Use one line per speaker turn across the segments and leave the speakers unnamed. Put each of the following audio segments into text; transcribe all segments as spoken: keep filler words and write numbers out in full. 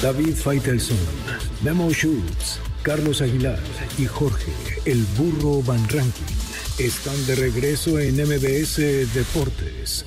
David Faitelson, Memo Schultz, Carlos Aguilar y Jorge El Burro Van Rankin están de regreso en M B S Deportes.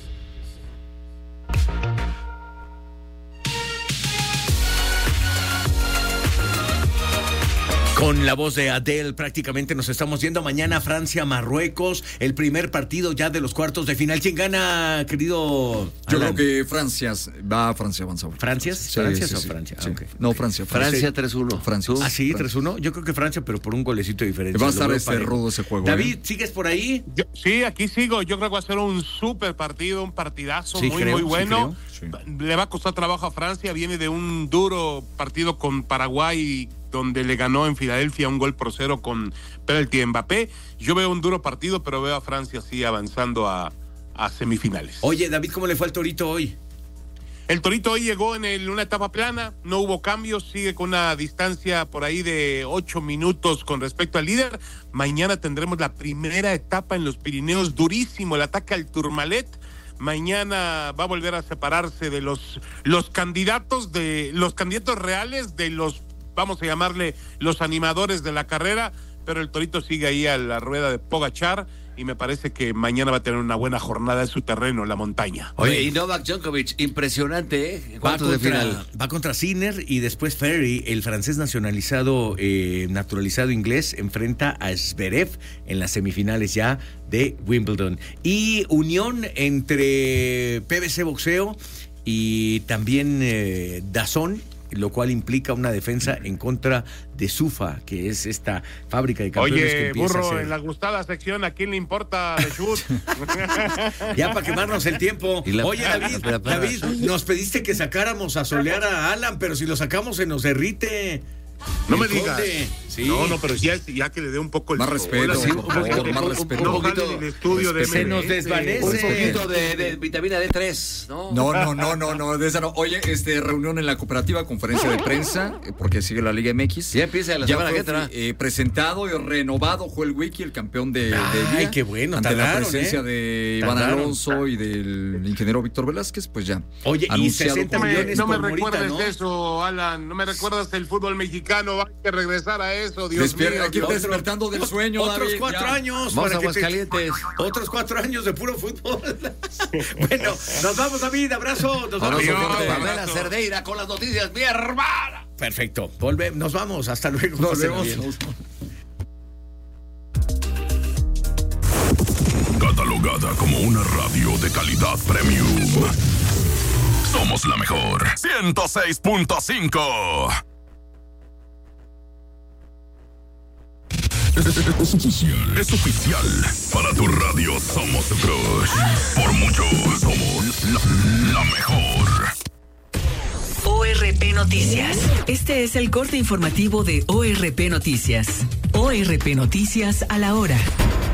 Con la voz de Adele prácticamente nos estamos yendo mañana a Francia, Marruecos, el primer partido ya de los cuartos de final. ¿Quién gana, querido
Yo
Alan?
creo que Francia va a Francia avanza.
¿Francia?
Sí,
¿Francia
sí,
o
sí,
Francia?
sí.
Okay.
No, Francia.
Francia,
Francia
tres uno.
Francia.
¿Ah, sí?
Francia.
tres uno. Yo creo que Francia, pero por un golecito de diferencia.
Va a
Lo
estar
veo
ese
parejo.
rudo ese juego.
David,
¿eh?
¿sigues por ahí?
Yo, sí, aquí sigo. Yo creo que va a ser un súper partido, un partidazo
Sí,
muy,
creo,
muy bueno.
sí creo.
Le va a costar trabajo a Francia. Viene de un duro partido con Paraguay, donde le ganó en Filadelfia un gol por cero con penalti de Mbappé. Yo veo un duro partido, pero veo a Francia sí avanzando a, a semifinales.
Oye, David, ¿cómo le fue al Torito hoy?
El Torito hoy llegó en el, una etapa plana, no hubo cambios, sigue con una distancia por ahí de ocho minutos con respecto al líder. Mañana tendremos la primera etapa en los Pirineos, durísimo, el ataque al Tourmalet. Mañana va a volver a separarse de los, los candidatos de los candidatos reales de los, vamos a llamarle, los animadores de la carrera, pero el Torito sigue ahí a la rueda de Pogačar y me parece que mañana va a tener una buena jornada en su terreno, la montaña.
Oye, y Novak Djokovic, impresionante, ¿eh?
Va
Cuartos de
contra,
final.
va contra Sinner y después Ferry, el francés nacionalizado, eh, naturalizado inglés, enfrenta a Zverev en las semifinales ya de Wimbledon. Y unión entre P B C Boxeo y también eh, DAZN, lo cual implica una defensa en contra de Sufa, que es esta fábrica de campeones que
Oye,
empieza
burro,
a hacer.
en la gustada sección, ¿a quién le importa de shoot?
Ya para quemarnos el tiempo.
Y la-
Oye, David,
la- la-
David, nos pediste que sacáramos a solear a Alan, pero si lo sacamos se nos derrite.
No
El
me digas.
conde. Sí.
No, no, pero ya, ya que le dé un poco el
Más respeto,
Hola, sí,
por favor, más respeto.
No
Un poquito-
jale el estudio de
Se nos
M B S.
desvanece.
Un poquito de, de vitamina D tres, ¿no?
No, no, no, no, no, de esa no. Oye, este, reunión en la cooperativa, conferencia de prensa, eh, porque sigue la Liga M X.
Ya empieza la
Ya
semana
fue,
que entra.
eh, presentado y renovado Joel Wiki, el campeón de, de
Ay,
Liga.
qué bueno,
Ante
tardaron,
la presencia
¿eh?
de Iván
Tardaron.
Alonso y del ingeniero Víctor Velázquez, pues ya.
Oye, y
anunciado
sesenta
por-
No me,
millones
no me
por Morita,
recuerdes
¿no?
eso, Alan. No me recuerdas el fútbol mexicano. Hay que regresar a eso, Dios
Despierta,
mío.
aquí
Dios.
despertando del sueño,
Otros
David,
cuatro
ya.
años.
Vamos
para
a
que te-
Aguascalientes.
Otros cuatro años de puro fútbol. Bueno, nos vamos, David. Abrazo. Nos vamos.
Abrazo
Adiós.
fuerte.
Abrazo.
Pamela Cerdeira con las noticias, mi hermana.
Perfecto. Volve, nos vamos. Hasta luego.
Nos
Pásenla
vemos.
bien.
Catalogada como una radio de calidad premium. Somos la mejor. ciento seis punto cinco. Es, es- es oficial. Es oficial. Para tu radio somos tu crush. Por mucho, somos la, la mejor.
O R P Noticias. Este es el corte informativo de O R P Noticias. O R P Noticias a la hora.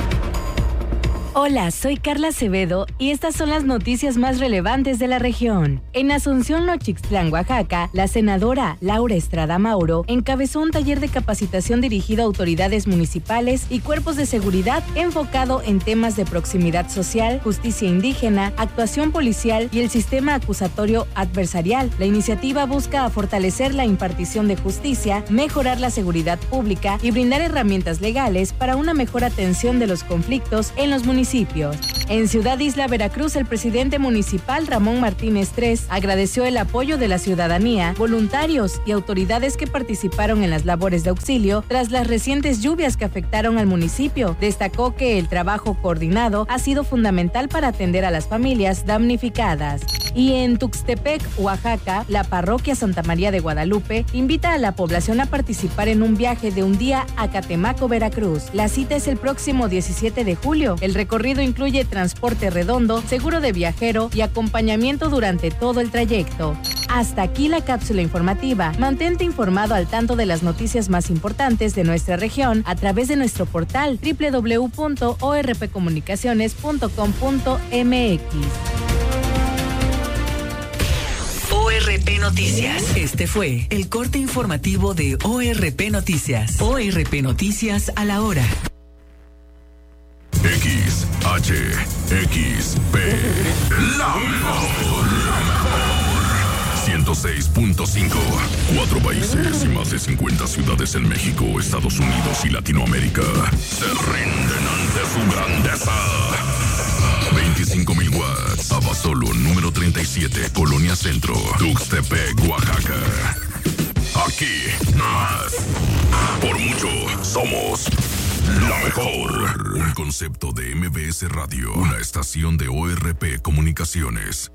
Hola, soy Carla Acevedo y estas son las noticias más relevantes de la región. En Asunción, Nochixtlán, Oaxaca, la senadora Laura Estrada Mauro encabezó un taller de capacitación dirigido a autoridades municipales y cuerpos de seguridad enfocado en temas de proximidad social, justicia indígena, actuación policial y el sistema acusatorio adversarial. La iniciativa busca fortalecer la impartición de justicia, mejorar la seguridad pública y brindar herramientas legales para una mejor atención de los conflictos en los municipios. En Ciudad Isla, Veracruz, el presidente municipal Ramón Martínez Tres agradeció el apoyo de la ciudadanía, voluntarios y autoridades que participaron en las labores de auxilio tras las recientes lluvias que afectaron al municipio. Destacó que el trabajo coordinado ha sido fundamental para atender a las familias damnificadas. Y en Tuxtepec, Oaxaca, la parroquia Santa María de Guadalupe invita a la población a participar en un viaje de un día a Catemaco, Veracruz. La cita es el próximo diecisiete de julio. El recorrido incluye transporte redondo, seguro de viajero y acompañamiento durante todo el trayecto. Hasta aquí la cápsula informativa. Mantente informado al tanto de las noticias más importantes de nuestra región a través de nuestro portal doble u doble u doble u punto o r p comunicaciones punto com punto m x.
O R P Noticias. Este fue el corte informativo de O R P Noticias. O R P Noticias a la hora.
X, H, X, P. La mejor. La mejor. ciento seis punto cinco. Cuatro países y más de cincuenta ciudades en México, Estados Unidos y Latinoamérica se rinden ante su grandeza. veinticinco mil watts. Abasolo número treinta y siete, Colonia Centro, Tuxtepec, Oaxaca. Aquí, más. Por mucho, somos la mejor. Un concepto de M B S Radio, una estación de O R P Comunicaciones.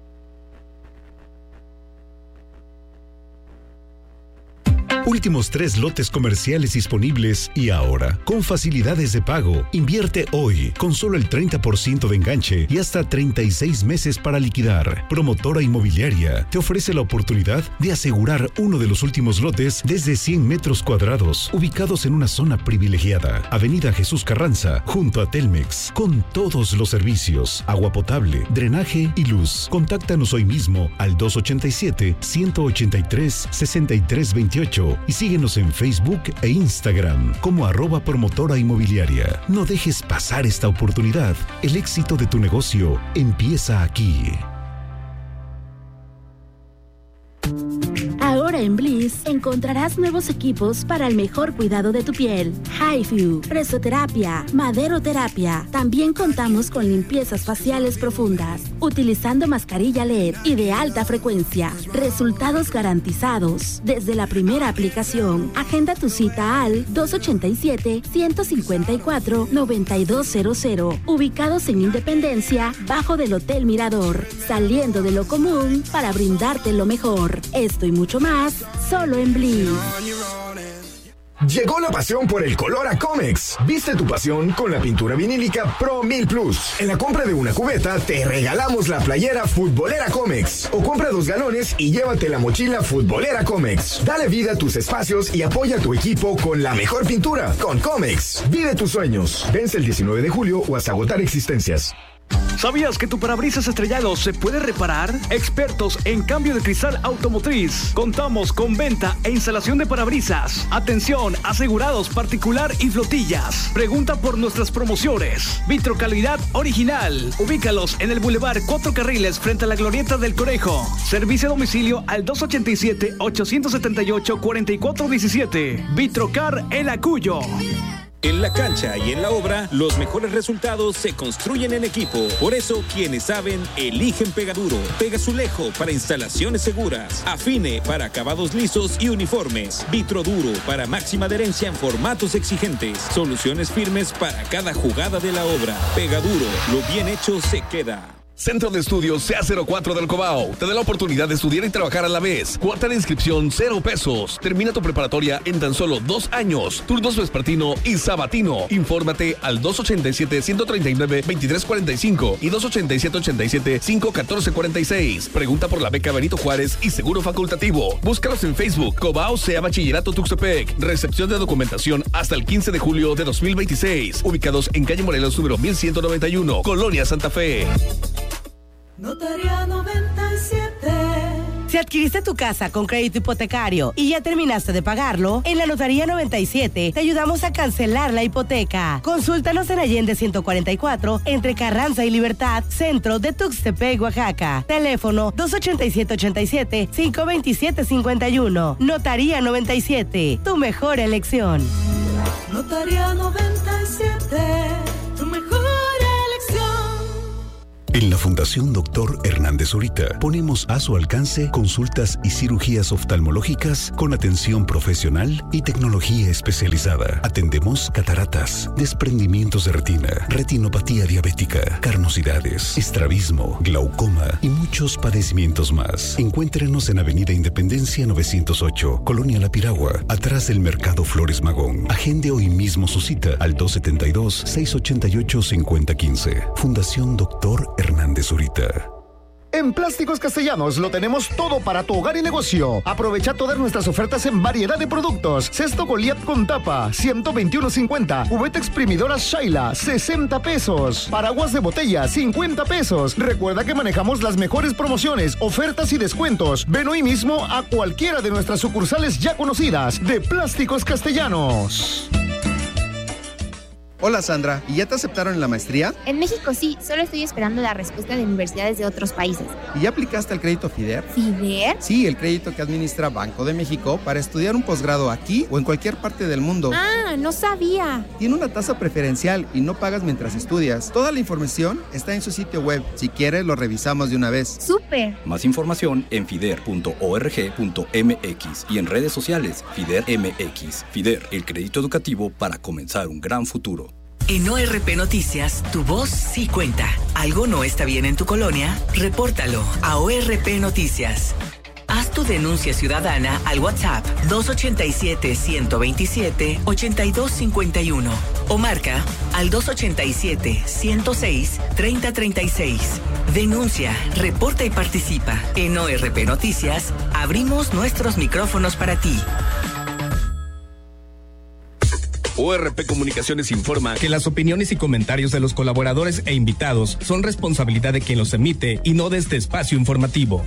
Últimos tres lotes comerciales disponibles y ahora, con facilidades de pago. Invierte hoy, con solo el treinta por ciento de enganche y hasta treinta y seis meses para liquidar. Promotora Inmobiliaria te ofrece la oportunidad de asegurar uno de los últimos lotes desde cien metros cuadrados, ubicados en una zona privilegiada. Avenida Jesús Carranza, junto a Telmex, con todos los servicios, agua potable, drenaje y luz. Contáctanos hoy mismo al dos ochenta y siete, ciento ochenta y tres, sesenta y tres veintiocho y síguenos en Facebook e Instagram como arroba promotora inmobiliaria. No dejes pasar esta oportunidad. El éxito de tu negocio empieza aquí.
Ahora en Bliss encontrarás nuevos equipos para el mejor cuidado de tu piel. HiFu, presoterapia, maderoterapia. También contamos con limpiezas faciales profundas, utilizando mascarilla L E D y de alta frecuencia. Resultados garantizados desde la primera aplicación. Agenda tu cita al dos ochenta y siete, ciento cincuenta y cuatro, noventa y dos cero cero. Ubicados en Independencia, bajo del Hotel Mirador. Saliendo de lo común para brindarte lo mejor. Esto y mucho más, solo en Bliss.
Llegó la pasión por el color a Comex. Viste tu pasión con la pintura vinílica Pro mil Plus. En la compra de una cubeta te regalamos la playera futbolera Comex. O compra dos galones y llévate la mochila futbolera Comex. Dale vida a tus espacios y apoya a tu equipo con la mejor pintura. Con Comex, vive tus sueños. Vence el diecinueve de julio o hasta agotar existencias.
¿Sabías que tu parabrisas estrellado se puede reparar? Expertos en cambio de cristal automotriz. Contamos con venta e instalación de parabrisas. Atención, asegurados particular y flotillas. Pregunta por nuestras promociones. Vitrocalidad original. Ubícalos en el Boulevard Cuatro Carriles frente a la Glorieta del Conejo. Servicio a domicilio al dos ochenta y siete, ochocientos setenta y ocho, cuarenta y cuatro diecisiete. Vitrocar El Acuyo.
En la cancha y en la obra, los mejores resultados se construyen en equipo. Por eso, quienes saben, eligen Pegaduro. Pegazulejo para instalaciones seguras. Afine para acabados lisos y uniformes. Vitroduro para máxima adherencia en formatos exigentes. Soluciones firmes para cada jugada de la obra. Pegaduro, lo bien hecho se queda.
Centro de Estudios C A cero cuatro del Cobao te da la oportunidad de estudiar y trabajar a la vez. Cuota de inscripción cero pesos. Termina tu preparatoria en tan solo dos años. Turnos vespertino y sabatino. Infórmate al dos ochenta y siete, ciento treinta y nueve, veintitrés cuarenta y cinco y dos ochenta y siete, ochenta y siete, cinco catorce cuarenta y seis. Pregunta por la beca Benito Juárez y seguro facultativo. Búscalos en Facebook. Cobao C E A Bachillerato Tuxtepec. Recepción de documentación hasta el quince de julio de dos mil veintiséis. Ubicados en calle Morelos número mil ciento noventa y uno, Colonia Santa Fe.
Notaría noventa y siete.
Si adquiriste tu casa con crédito hipotecario y ya terminaste de pagarlo, en la Notaría noventa y siete te ayudamos a cancelar la hipoteca. Consúltanos en Allende ciento cuarenta y cuatro, entre Carranza y Libertad, centro de Tuxtepec, Oaxaca. Teléfono dos ochenta y siete, ochenta y siete, cinco veintisiete, cincuenta y uno. Notaría noventa y siete, tu mejor elección.
Notaría noventa y siete, tu mejor elección.
En la Fundación Doctor Hernández Zurita ponemos a su alcance consultas y cirugías oftalmológicas con atención profesional y tecnología especializada. Atendemos cataratas, desprendimientos de retina, retinopatía diabética, carnosidades, estrabismo, glaucoma y muchos padecimientos más. Encuéntrenos en Avenida Independencia novecientos ocho, Colonia La Piragua, atrás del Mercado Flores Magón. Agende hoy mismo su cita al dos setenta y dos, seiscientos ochenta y ocho, cincuenta quince. Fundación Doctor Hernández Zurita.
En Plásticos Castellanos lo tenemos todo para tu hogar y negocio. Aprovecha todas nuestras ofertas en variedad de productos. Cesto Goliat con tapa, ciento veintiuno cincuenta. Cubeta exprimidora Shaila, sesenta pesos. Paraguas de botella, cincuenta pesos. Recuerda que manejamos las mejores promociones, ofertas y descuentos. Ven hoy mismo a cualquiera de nuestras sucursales ya conocidas de Plásticos Castellanos.
Hola Sandra, ¿y ya te aceptaron en la maestría?
En México sí, solo estoy esperando la respuesta de universidades de otros países.
¿Y ya aplicaste al crédito FIDER?
¿FIDER?
Sí, el crédito que administra Banco de México para estudiar un posgrado aquí o en cualquier parte del mundo.
Ah, no sabía.
Tiene una tasa preferencial y no pagas mientras estudias. Toda la información está en su sitio web. Si quieres, lo revisamos de una vez.
¡Súper!
Más información en fider punto org punto m x y en redes sociales FIDER M X. FIDER, el crédito educativo para comenzar un gran futuro.
En O R P Noticias, tu voz sí cuenta. ¿Algo no está bien en tu colonia? Repórtalo a O R P Noticias. Haz tu denuncia ciudadana al WhatsApp dos ochenta y siete, ciento veintisiete, ochenta y dos cincuenta y uno o marca al dos ochenta y siete, ciento seis, treinta treinta y seis. Denuncia, reporta y participa. En O R P Noticias, abrimos nuestros micrófonos para ti.
O R P Comunicaciones informa que las opiniones y comentarios de los colaboradores e invitados son responsabilidad de quien los emite y no de este espacio informativo.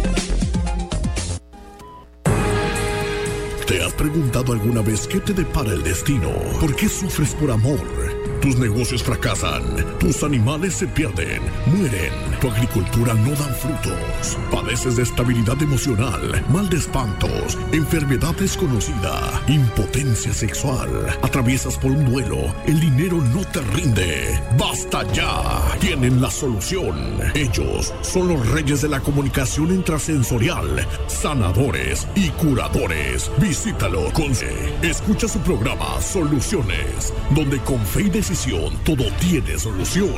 ¿Te has preguntado alguna vez qué te depara el destino? ¿Por qué sufres por amor? Tus negocios fracasan, tus animales se pierden, mueren, tu agricultura no da frutos, padeces de estabilidad emocional, mal de espantos, enfermedad desconocida, impotencia sexual, atraviesas por un duelo, el dinero no te rinde. ¡Basta ya! Tienen la solución. Ellos son los reyes de la comunicación intrasensorial, sanadores y curadores. Visítalo con Escucha su programa Soluciones, donde con fe y decisión todo tiene solución.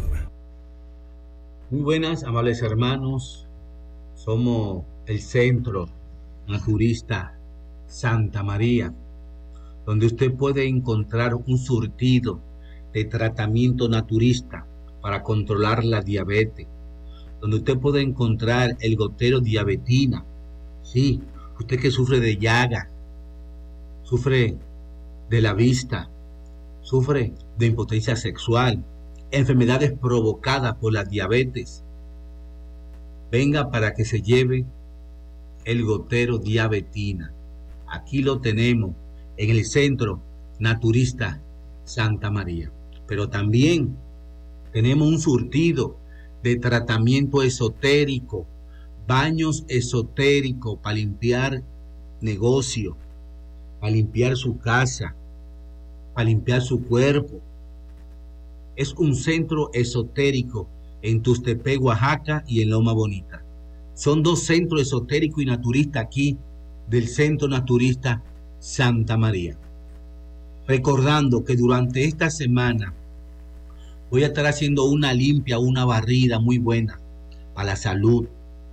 Muy buenas, amables hermanos. Somos el Centro Naturista Santa María, donde usted puede encontrar un surtido de tratamiento naturista para controlar la diabetes, donde usted puede encontrar el gotero diabetina. Sí, usted que sufre de llaga, sufre de la vista, sufre de impotencia sexual, enfermedades provocadas por la diabetes, venga para que se lleve el gotero diabetina. Aquí lo tenemos en el Centro Naturista Santa María. Pero también tenemos un surtido de tratamiento esotérico, baños esotéricos para limpiar negocio, para limpiar su casa, para limpiar su cuerpo. Es un centro esotérico en Tustepec, Oaxaca y en Loma Bonita. Son dos centros esotéricos y naturistas aquí del Centro Naturista Santa María. Recordando que durante esta semana voy a estar haciendo una limpia, una barrida muy buena para la salud,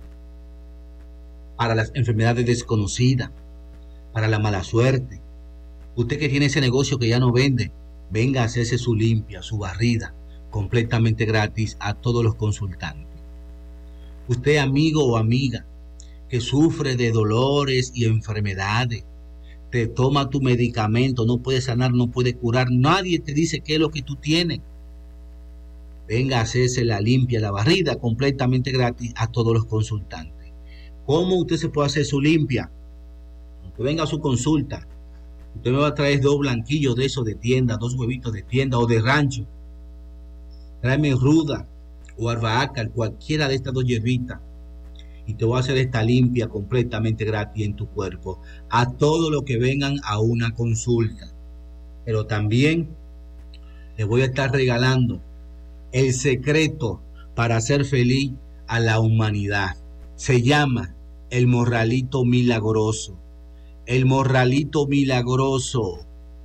para las enfermedades desconocidas, para la mala suerte. Usted que tiene ese negocio que ya no vende, venga a hacerse su limpia, su barrida, completamente gratis a todos los consultantes. Usted, amigo o amiga, que sufre de dolores y enfermedades, te toma tu medicamento, no puede sanar, no puede curar, nadie te dice qué es lo que tú tienes. Venga a hacerse la limpia, la barrida, completamente gratis a todos los consultantes. ¿Cómo usted se puede hacer su limpia? Aunque venga a su consulta, usted me va a traer dos blanquillos de esos de tienda, dos huevitos de tienda o de rancho. Tráeme ruda o albahaca, cualquiera de estas dos hierbitas, y te voy a hacer esta limpia completamente gratis en tu cuerpo a todos los que vengan a una consulta. Pero también les voy a estar regalando el secreto para hacer feliz a la humanidad. Se llama el morralito milagroso. El morralito milagroso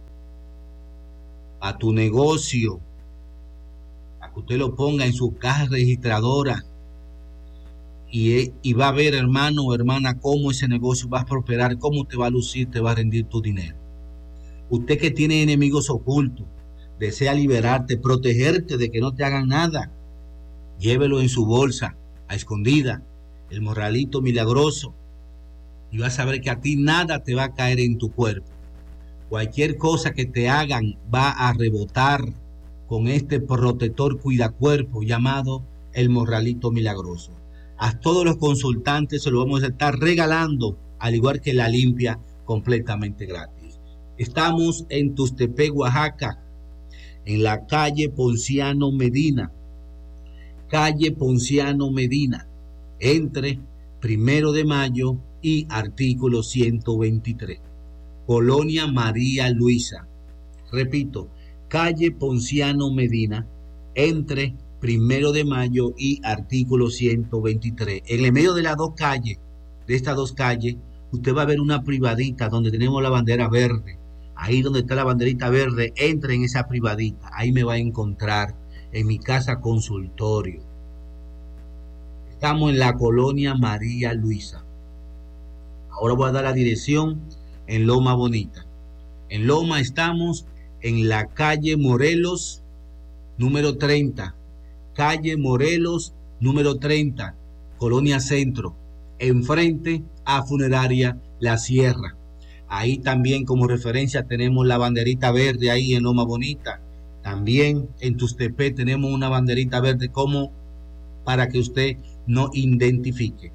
a tu negocio, a que usted lo ponga en su caja registradora y, y va a ver, hermano o hermana, cómo ese negocio va a prosperar, cómo te va a lucir, te va a rendir tu dinero. Usted que tiene enemigos ocultos, desea liberarte, protegerte de que no te hagan nada, llévelo en su bolsa, a escondida, el morralito milagroso, y vas a ver que a ti nada te va a caer en tu cuerpo. Cualquier cosa que te hagan va a rebotar con este protector cuidacuerpo llamado el morralito milagroso. A todos los consultantes se lo vamos a estar regalando, al igual que la limpia, completamente gratis. Estamos en Tustepec, Oaxaca, en la calle Ponciano Medina, calle Ponciano Medina, entre Primero de Mayo y artículo ciento veintitrés, Colonia María Luisa. Repito, calle Ponciano Medina, entre Primero de Mayo y artículo ciento veintitrés. En el medio de las dos calles, de estas dos calles, usted va a ver una privadita donde tenemos la bandera verde. Ahí donde está la banderita verde, entre en esa privadita. Ahí me va a encontrar en mi casa consultorio. Estamos en la Colonia María Luisa. Ahora voy a dar la dirección en Loma Bonita. En Loma estamos en la calle Morelos, número treinta. Calle Morelos, número treinta, Colonia Centro, enfrente a Funeraria La Sierra. Ahí también como referencia tenemos la banderita verde ahí en Loma Bonita. También en Tustepé tenemos una banderita verde como para que usted no identifique.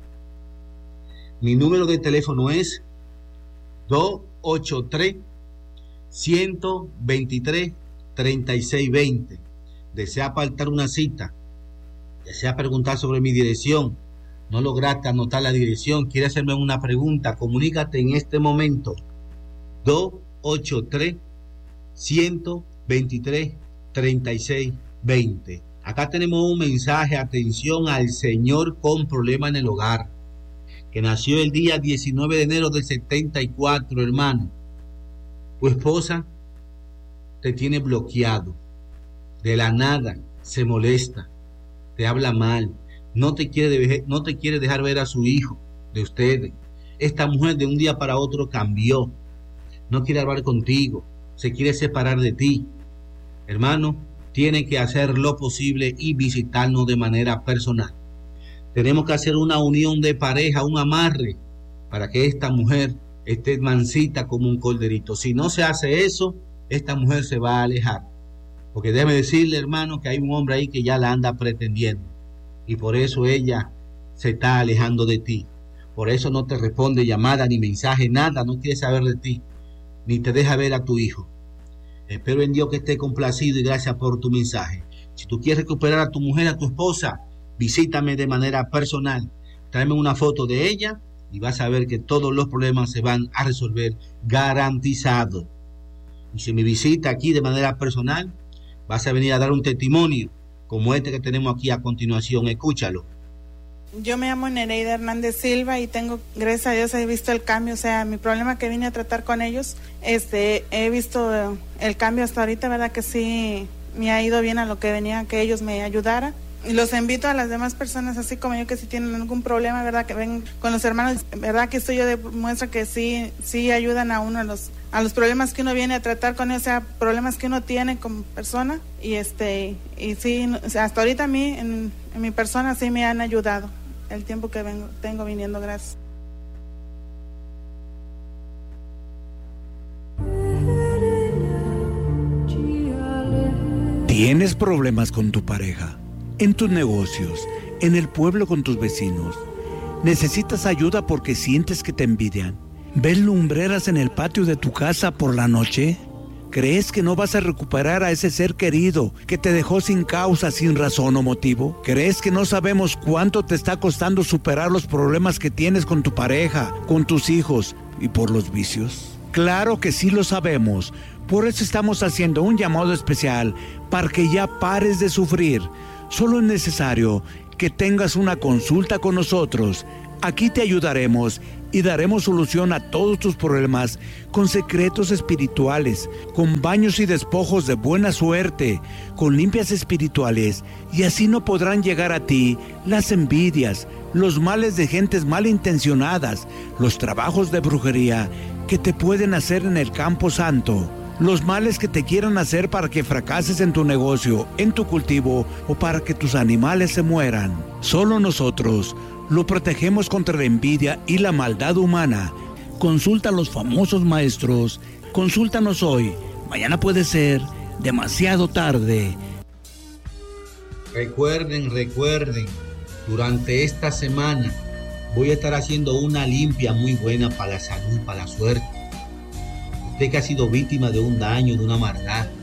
Mi número de teléfono es dos ocho tres, uno dos tres, tres seis dos cero. Desea apartar una cita, desea preguntar sobre mi dirección, no lograste anotar la dirección, quiere hacerme una pregunta, comunícate en este momento. dos ocho tres, uno dos tres, tres seis dos cero. Acá tenemos un mensaje, atención al señor con problema en el hogar, que nació el día diecinueve de enero del setenta y cuatro, hermano. Tu esposa te tiene bloqueado. De la nada se molesta, te habla mal, no te quiere, de, no te quiere dejar ver a su hijo, de ustedes. Esta mujer de un día para otro cambió, no quiere hablar contigo, se quiere separar de ti. Hermano, tiene que hacer lo posible y visitarnos de manera personal. Tenemos que hacer una unión de pareja, un amarre, para que esta mujer esté mansita como un corderito. Si no se hace eso, esta mujer se va a alejar. Porque déjeme decirle, hermano, que hay un hombre ahí que ya la anda pretendiendo. Y por eso ella se está alejando de ti. Por eso no te responde llamada ni mensaje, nada, no quiere saber de ti. Ni te deja ver a tu hijo. Espero en Dios que esté complacido y gracias por tu mensaje. Si tú quieres recuperar a tu mujer, a tu esposa, visítame de manera personal. Tráeme una foto de ella y vas a ver que todos los problemas se van a resolver garantizado. Y si me visita aquí de manera personal, vas a venir a dar un testimonio como este que tenemos aquí a continuación. Escúchalo.
Yo me llamo Nereida Hernández Silva y tengo, gracias a Dios, he visto el cambio. O sea, mi problema que vine a tratar con ellos, este, he visto el cambio hasta ahorita, ¿verdad? Que sí me ha ido bien a lo que venía, que ellos me ayudaran. Y los invito a las demás personas, así como yo, que si tienen algún problema, ¿verdad? Que ven con los hermanos, ¿verdad? Que esto yo demuestra que sí, sí ayudan a uno a los, a los problemas que uno viene a tratar con ellos, o sea, problemas que uno tiene como persona. Y este, y sí, o sea, hasta ahorita a mí, en, en mi persona, sí me han ayudado el tiempo que vengo, tengo viniendo, gracias.
¿Tienes problemas con tu pareja? En tus negocios, en el pueblo con tus vecinos. ¿Necesitas ayuda porque sientes que te envidian? ¿Ves lumbreras en el patio de tu casa por la noche? ¿Crees que no vas a recuperar a ese ser querido que te dejó sin causa, sin razón o motivo? ¿Crees que no sabemos cuánto te está costando superar los problemas que tienes con tu pareja, con tus hijos y por los vicios? Claro que sí lo sabemos. Por eso estamos haciendo un llamado especial para que ya pares de sufrir. Solo es necesario que tengas una consulta con nosotros. Aquí te ayudaremos y daremos solución a todos tus problemas con secretos espirituales, con baños y despojos de buena suerte, con limpias espirituales, y así no podrán llegar a ti las envidias, los males de gentes malintencionadas, los trabajos de brujería que te pueden hacer en el campo santo. Los males que te quieran hacer para que fracases en tu negocio, en tu cultivo o para que tus animales se mueran. Solo nosotros lo protegemos contra la envidia y la maldad humana. Consulta a los famosos maestros. Consúltanos hoy. Mañana puede ser demasiado tarde.
Recuerden, recuerden, durante esta semana voy a estar haciendo una limpia muy buena para la salud, para la suerte. Usted que ha sido víctima de un daño, de una maldad,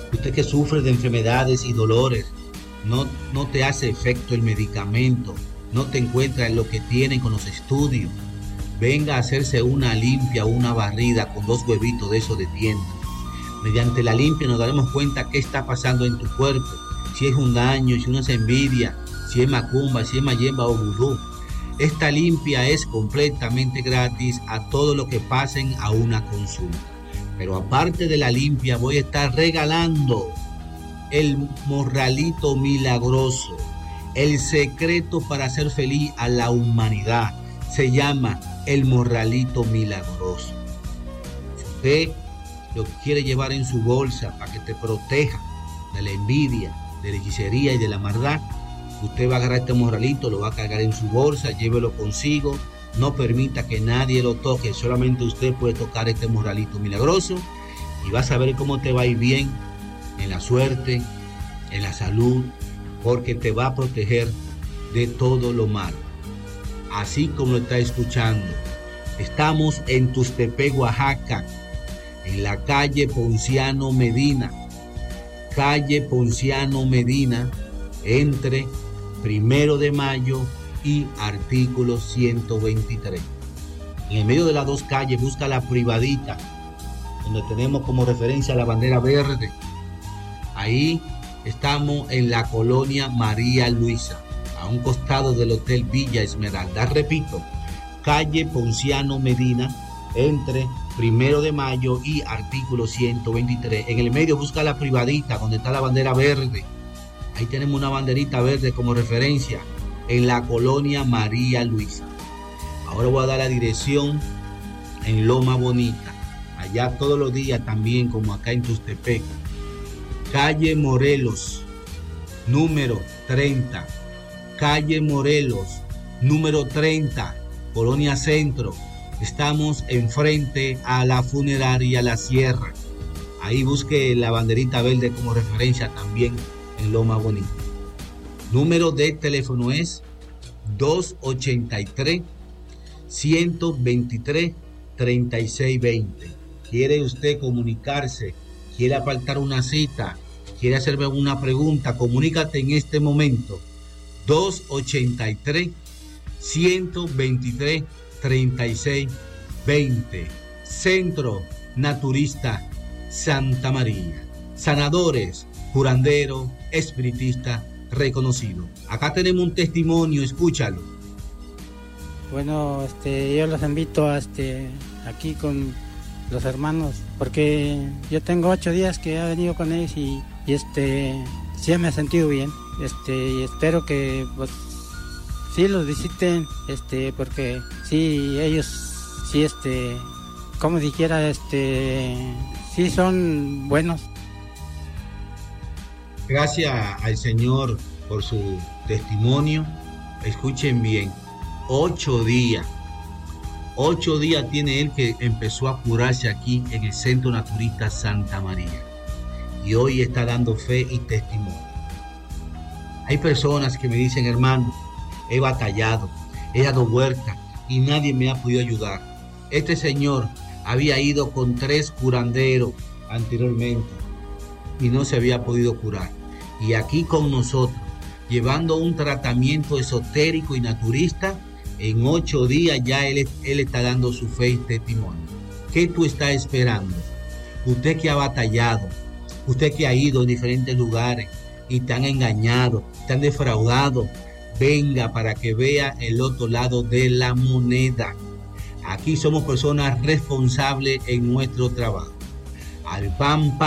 Usted que sufre de enfermedades y dolores, no, no te hace efecto el medicamento, no te encuentra en lo que tienen con los estudios. Venga a hacerse una limpia, una barrida con dos huevitos de esos de tienda. Mediante la limpia nos daremos cuenta qué está pasando en tu cuerpo, si es un daño, si uno es envidia, si es macumba, si es mayemba o vudú. Esta limpia es completamente gratis a todo lo que pasen a una consulta. Pero aparte de la limpia voy a estar regalando el morralito milagroso, el secreto para hacer feliz a la humanidad. Se llama el morralito milagroso. Si usted lo quiere llevar en su bolsa para que te proteja de la envidia, de la hechicería y de la maldad, usted va a agarrar este morralito, lo va a cargar en su bolsa, llévelo consigo, no permita que nadie lo toque, solamente usted puede tocar este morralito milagroso y vas a ver cómo te va a ir bien en la suerte, en la salud, porque te va a proteger de todo lo malo. Así como lo está escuchando, estamos en Tustepec, Oaxaca, en la calle Ponciano Medina, calle Ponciano Medina, entre Primero de Mayo y artículo ciento veintitrés. En el medio de las dos calles busca la privadita, donde tenemos como referencia la bandera verde. Ahí estamos en la colonia María Luisa, a un costado del Hotel Villa Esmeralda. Repito, calle Ponciano Medina, entre Primero de Mayo y artículo ciento veintitrés. En el medio busca la privadita, donde está la bandera verde. Ahí tenemos una banderita verde como referencia, en la colonia María Luisa. Ahora voy a dar la dirección en Loma Bonita, allá todos los días también, como acá en Tustepec. Calle Morelos, número treinta. Calle Morelos, número treinta, Colonia Centro. Estamos enfrente a la funeraria La Sierra. Ahí busque la banderita verde como referencia también en Loma Bonita. Número de teléfono es dos ochenta y tres, ciento veintitrés, treinta y seis veinte. ¿Quiere usted comunicarse? ¿Quiere apartar una cita? ¿Quiere hacerme una pregunta? Comunícate en este momento. dos ochenta y tres, ciento veintitrés, treinta y seis veinte. Centro Naturista Santa María. Sanadores, curandero, espiritista reconocido. Acá tenemos un testimonio, escúchalo.
Bueno, este, yo los invito a este, aquí con los hermanos, porque yo tengo ocho días que he venido con ellos y, y este, sí me he sentido bien. Este, y espero que pues sí los visiten, este, porque sí ellos, sí este, como dijera, este, sí son buenos.
Gracias al Señor por su testimonio. Escuchen bien, ocho días, ocho días tiene él que empezó a curarse aquí en el Centro Naturista Santa María. Y hoy está dando fe y testimonio. Hay personas que me dicen, hermano, he batallado, he dado vueltas y nadie me ha podido ayudar. Este señor había ido con tres curanderos anteriormente y no se había podido curar. Y aquí con nosotros, llevando un tratamiento esotérico y naturista, en ocho días ya él, él está dando su fe y testimonio. ¿Qué tú estás esperando? Usted que ha batallado, usted que ha ido a diferentes lugares y te han engañado, te han defraudado, venga para que vea el otro lado de la moneda. Aquí somos personas responsables en nuestro trabajo. Al pan, pan.